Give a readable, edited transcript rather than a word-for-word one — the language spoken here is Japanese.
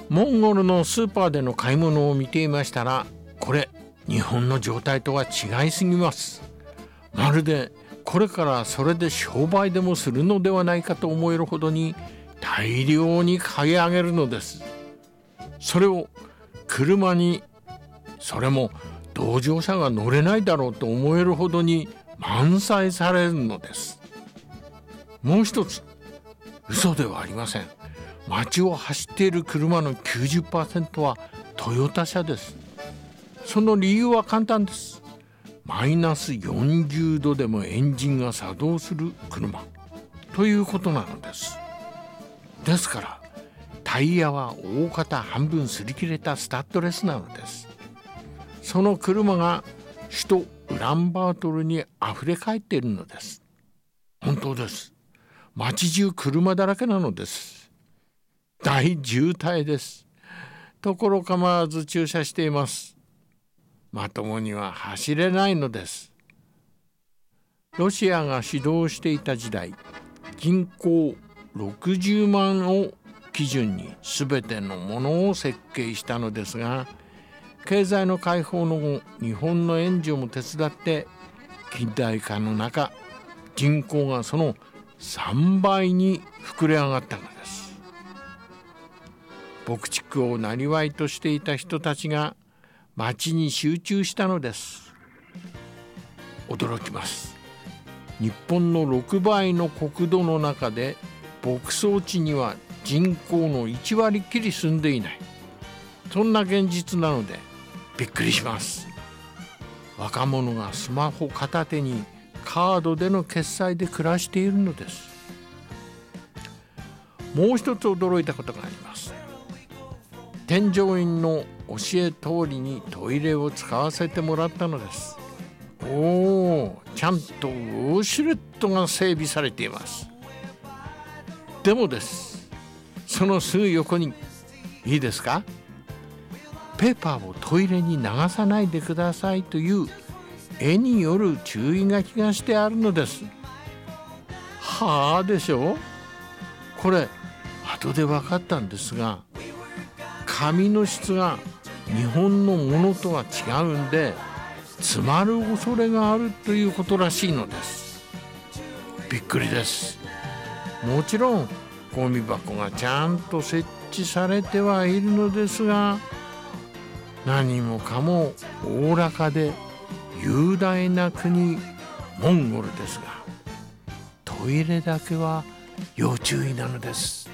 モンゴルのスーパーでの買い物を見ていましたら、これ日本の状態とは違いすぎます。まるでこれからそれで商売でもするのではないかと思えるほどに大量に買い上げるのです。それを車に、それも同乗者が乗れないだろうと思えるほどに満載されるのです。もう一つ、嘘ではありません。街を走っている車の 90% はトヨタ車です。その理由は簡単です。マイナス40度でもエンジンが作動する車ということなのです。ですからタイヤは大方半分擦り切れたスタッドレスなのです。その車が首都ウランバートルにあふれ返っているのです。本当です。街中車だらけなのです。大渋滞です。ところ構わず駐車しています。まともには走れないのです。ロシアが指導していた時代、人口60万を基準に全てのものを設計したのですが、経済の解放の後、日本の援助も手伝って近代化の中、人口がその3倍に膨れ上がったのです。牧畜を生業としていた人たちが町に集中したのです。驚きます。日本の6倍の国土の中で牧草地には人口の1割きり住んでいない。そんな現実なのでびっくりします。若者がスマホ片手にカードでの決済で暮らしているのです。もう一つ驚いたことがあります。添乗員の教え通りにトイレを使わせてもらったのです。ちゃんとウォシュレットが整備されています。でもです、そのすぐ横に、いいですか、ペーパーをトイレに流さないでくださいという絵による注意書きがしてあるのです。はあでしょう。これ後で分かったんですが、紙の質が日本のものとは違うんで詰まる恐れがあるということらしいのです。びっくりです。もちろんゴミ箱がちゃんと設置されてはいるのですが、何もかもおおらかで雄大な国モンゴルですが、トイレだけは要注意なのです。